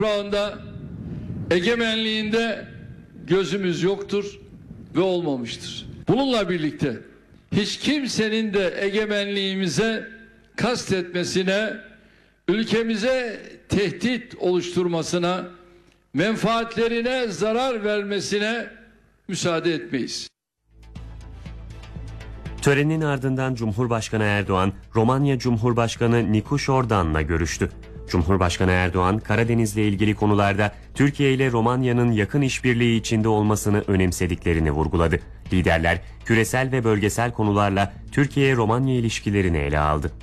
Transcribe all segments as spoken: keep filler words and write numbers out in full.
toprağında, egemenliğinde gözümüz yoktur ve olmamıştır. Bununla birlikte hiç kimsenin de egemenliğimize kastetmesine, ülkemize tehdit oluşturmasına, menfaatlerine zarar vermesine müsaade etmeyiz. Törenin ardından Cumhurbaşkanı Erdoğan, Romanya Cumhurbaşkanı Nicu Jordan'la görüştü. Cumhurbaşkanı Erdoğan, Karadeniz'le ilgili konularda Türkiye ile Romanya'nın yakın işbirliği içinde olmasını önemsediklerini vurguladı. Liderler, küresel ve bölgesel konularla Türkiye-Romanya ilişkilerini ele aldı.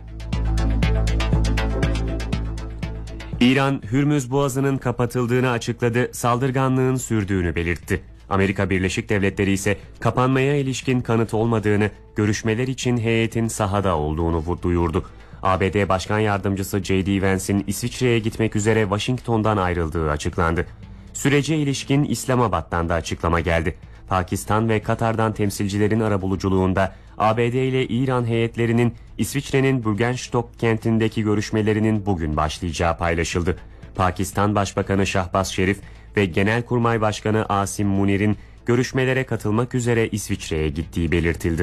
İran, Hürmüz Boğazı'nın kapatıldığını açıkladı, saldırganlığın sürdüğünü belirtti. Amerika Birleşik Devletleri ise kapanmaya ilişkin kanıt olmadığını, görüşmeler için heyetin sahada olduğunu duyurdu. A B D Başkan Yardımcısı J D Vance'in İsviçre'ye gitmek üzere Washington'dan ayrıldığı açıklandı. Sürece ilişkin İslamabad'dan da açıklama geldi. Pakistan ve Katar'dan temsilcilerin arabuluculuğunda A B D ile İran heyetlerinin İsviçre'nin Bürgenstock kentindeki görüşmelerinin bugün başlayacağı paylaşıldı. Pakistan Başbakanı Şahbaz Şerif ve Genelkurmay Başkanı Asim Munir'in görüşmelere katılmak üzere İsviçre'ye gittiği belirtildi.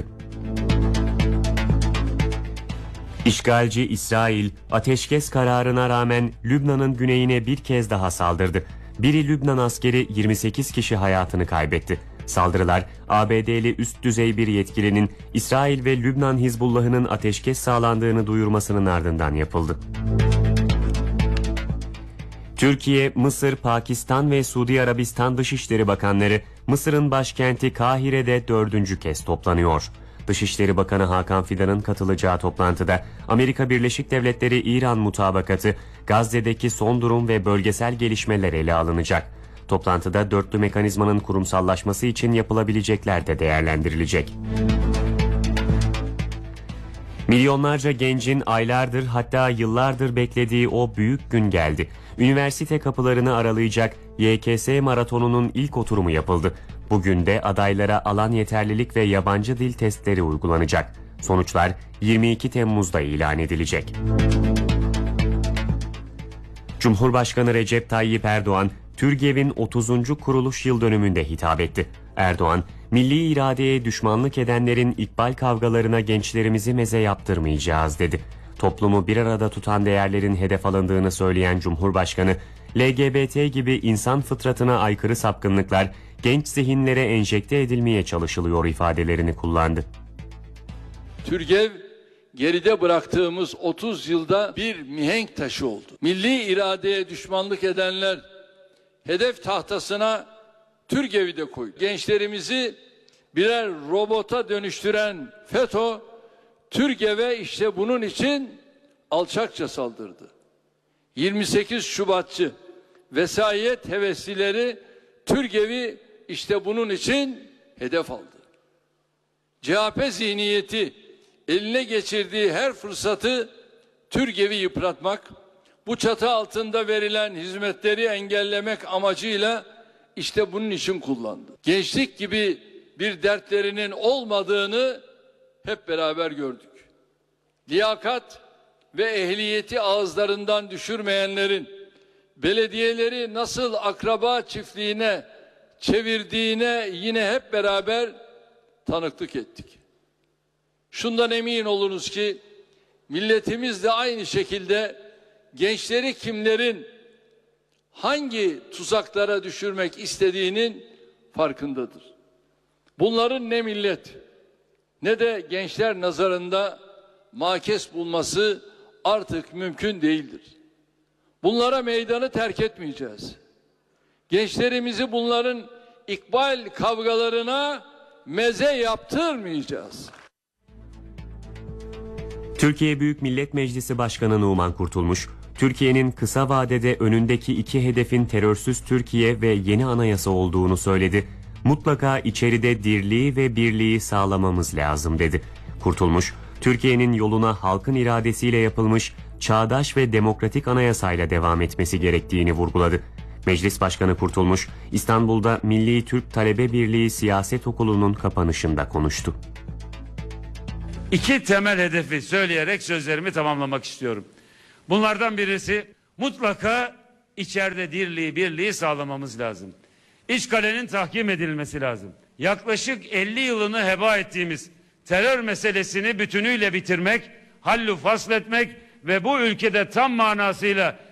İşgalci İsrail, ateşkes kararına rağmen Lübnan'ın güneyine bir kez daha saldırdı. Biri Lübnan askeri, yirmi sekiz kişi hayatını kaybetti. Saldırılar, A B D'li üst düzey bir yetkilinin İsrail ve Lübnan Hizbullah'ının ateşkes sağlandığını duyurmasının ardından yapıldı. Türkiye, Mısır, Pakistan ve Suudi Arabistan Dışişleri Bakanları Mısır'ın başkenti Kahire'de dördüncü kez toplanıyor. Dışişleri Bakanı Hakan Fidan'ın katılacağı toplantıda Amerika Birleşik Devletleri-İran mutabakatı, Gazze'deki son durum ve bölgesel gelişmeler ele alınacak. Toplantıda dörtlü mekanizmanın kurumsallaşması için yapılabilecekler de değerlendirilecek. Milyonlarca gencin aylardır hatta yıllardır beklediği o büyük gün geldi. Üniversite kapılarını aralayacak Y K S maratonunun ilk oturumu yapıldı. Bugün de adaylara alan yeterlilik ve yabancı dil testleri uygulanacak. Sonuçlar yirmi iki Temmuz'da ilan edilecek. Cumhurbaşkanı Recep Tayyip Erdoğan, TÜRGEV'in otuzuncu kuruluş yıl dönümünde hitap etti. Erdoğan, milli iradeye düşmanlık edenlerin ikbal kavgalarına gençlerimizi meze yaptırmayacağız dedi. Toplumu bir arada tutan değerlerin hedef alındığını söyleyen Cumhurbaşkanı, L G B T gibi insan fıtratına aykırı sapkınlıklar genç zihinlere enjekte edilmeye çalışılıyor ifadelerini kullandı. TÜRGEV, geride bıraktığımız otuz yılda bir mihenk taşı oldu. Milli iradeye düşmanlık edenler hedef tahtasına TÜRGEV'i de koydu. Gençlerimizi birer robota dönüştüren FETÖ, TÜRGEV'e işte bunun için alçakça saldırdı. yirmi sekiz Şubatçı vesayet heveslileri TÜRGEV'i işte bunun için hedef aldı. C H P zihniyeti eline geçirdiği her fırsatı TÜRGEV'i yıpratmak, bu çatı altında verilen hizmetleri engellemek amacıyla işte bunun için kullandı. Gençlik gibi bir dertlerinin olmadığını hep beraber gördük. Liyakat ve ehliyeti ağızlarından düşürmeyenlerin belediyeleri nasıl akraba çiftliğine çevirdiğine yine hep beraber tanıklık ettik. Şundan emin olunuz ki milletimiz de aynı şekilde gençleri kimlerin hangi tuzaklara düşürmek istediğinin farkındadır. Bunların ne millet ne de gençler nazarında makes bulması artık mümkün değildir. Bunlara meydanı terk etmeyeceğiz. Gençlerimizi bunların ikbal kavgalarına meze yaptırmayacağız. Türkiye Büyük Millet Meclisi Başkanı Numan Kurtulmuş, Türkiye'nin kısa vadede önündeki iki hedefin terörsüz Türkiye ve yeni anayasa olduğunu söyledi. Mutlaka içeride dirliği ve birliği sağlamamız lazım dedi. Kurtulmuş, Türkiye'nin yoluna halkın iradesiyle yapılmış çağdaş ve demokratik anayasayla devam etmesi gerektiğini vurguladı. Meclis Başkanı Kurtulmuş, İstanbul'da Milli Türk Talebe Birliği Siyaset Okulu'nun kapanışında konuştu. İki temel hedefi söyleyerek sözlerimi tamamlamak istiyorum. Bunlardan birisi mutlaka içeride dirliği, birliği sağlamamız lazım. İç kalenin tahkim edilmesi lazım. Yaklaşık elli yılını heba ettiğimiz terör meselesini bütünüyle bitirmek, hallu fasletmek ve bu ülkede tam manasıyla